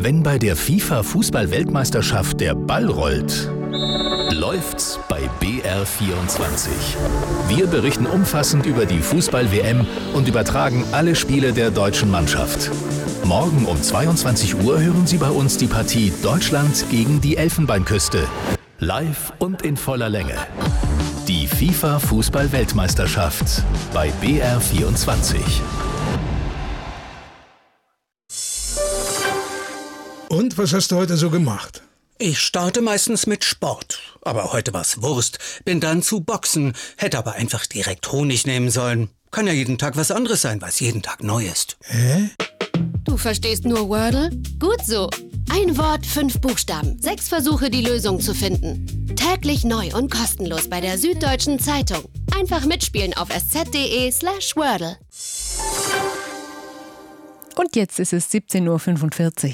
Wenn bei der FIFA-Fußball-Weltmeisterschaft der Ball rollt, läuft's bei BR24. Wir berichten umfassend über die Fußball-WM und übertragen alle Spiele der deutschen Mannschaft. Morgen um 22 Uhr hören Sie bei uns die Partie Deutschland gegen die Elfenbeinküste. Live und in voller Länge. Die FIFA-Fußball-Weltmeisterschaft bei BR24. Und was hast du heute so gemacht? Ich starte meistens mit Sport. Aber heute war's Wurst. Bin dann zu Boxen. Hätte aber einfach direkt Honig nehmen sollen. Kann ja jeden Tag was anderes sein, weil es jeden Tag neu ist. Hä? Du verstehst nur Wordle? Gut so. Ein Wort, 5 Buchstaben. 6 Versuche, die Lösung zu finden. Täglich neu und kostenlos bei der Süddeutschen Zeitung. Einfach mitspielen auf sz.de/Wordle. Und jetzt ist es 17:45 Uhr.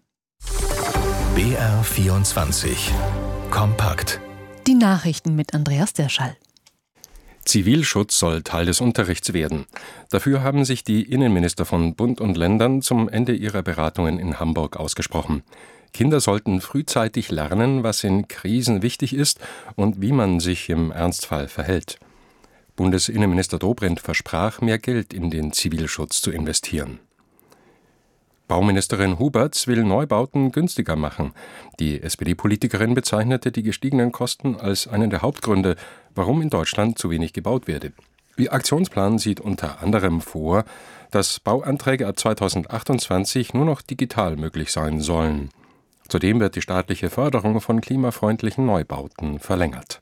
BR24 Kompakt. Die Nachrichten mit Andreas Derschall. Zivilschutz soll Teil des Unterrichts werden. Dafür haben sich die Innenminister von Bund und Ländern zum Ende ihrer Beratungen in Hamburg ausgesprochen. Kinder sollten frühzeitig lernen, was in Krisen wichtig ist und wie man sich im Ernstfall verhält. Bundesinnenminister Dobrindt versprach, mehr Geld in den Zivilschutz zu investieren. Bauministerin Huberts will Neubauten günstiger machen. Die SPD-Politikerin bezeichnete die gestiegenen Kosten als einen der Hauptgründe, warum in Deutschland zu wenig gebaut werde. Ihr Aktionsplan sieht unter anderem vor, dass Bauanträge ab 2028 nur noch digital möglich sein sollen. Zudem wird die staatliche Förderung von klimafreundlichen Neubauten verlängert.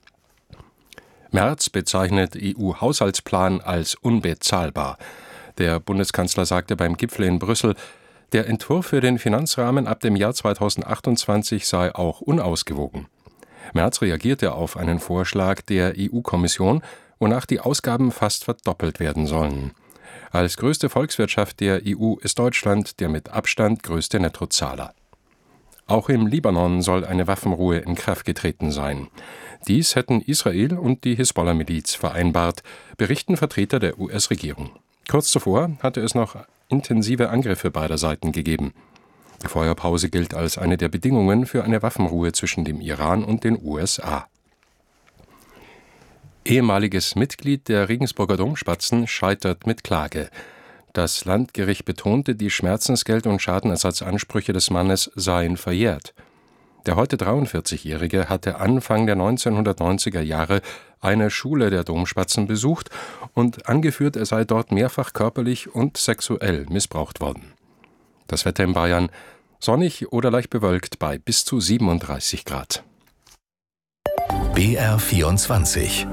Merz bezeichnet EU-Haushaltsplan als unbezahlbar. Der Bundeskanzler sagte beim Gipfel in Brüssel, der Entwurf für den Finanzrahmen ab dem Jahr 2028 sei auch unausgewogen. Merz reagierte auf einen Vorschlag der EU-Kommission, wonach die Ausgaben fast verdoppelt werden sollen. Als größte Volkswirtschaft der EU ist Deutschland der mit Abstand größte Nettozahler. Auch im Libanon soll eine Waffenruhe in Kraft getreten sein. Dies hätten Israel und die Hisbollah-Miliz vereinbart, berichten Vertreter der US-Regierung. Kurz zuvor hatte es noch intensive Angriffe beider Seiten gegeben. Die Feuerpause gilt als eine der Bedingungen für eine Waffenruhe zwischen dem Iran und den USA. Ehemaliges Mitglied der Regensburger Domspatzen scheitert mit Klage. Das Landgericht betonte, die Schmerzensgeld- und Schadenersatzansprüche des Mannes seien verjährt. Der heute 43-Jährige hatte Anfang der 1990er Jahre eine Schule der Domspatzen besucht und angeführt, er sei dort mehrfach körperlich und sexuell missbraucht worden. Das Wetter in Bayern: sonnig oder leicht bewölkt bei bis zu 37 Grad. BR24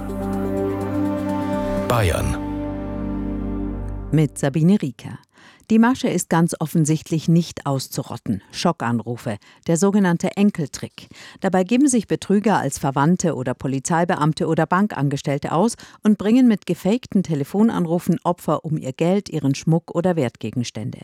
Bayern mit Sabine Rieker. Die Masche ist ganz offensichtlich nicht auszurotten. Schockanrufe, der sogenannte Enkeltrick. Dabei geben sich Betrüger als Verwandte oder Polizeibeamte oder Bankangestellte aus und bringen mit gefakten Telefonanrufen Opfer um ihr Geld, ihren Schmuck oder Wertgegenstände.